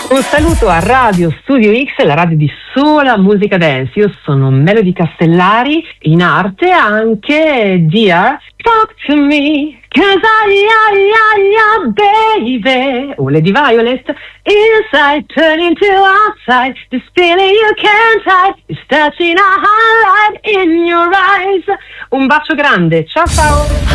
Un saluto a Radio Studio X, la radio di sola musica dance. Io sono Melody Castellari, in arte anche Dear Talk to Me, 'cause baby. O Lady Violet, inside turn into outside, this feeling you can't hide, is touching a highlight in your eyes. Un bacio grande, ciao ciao.